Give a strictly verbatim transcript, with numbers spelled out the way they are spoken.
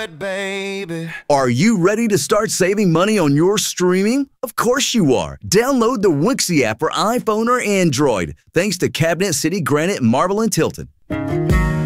it, baby. Are you ready to start saving money on your streaming? Of course you are. Download the Wixie app for iPhone or Android. Thanks to Cabinet City Granite Marble and Tilton.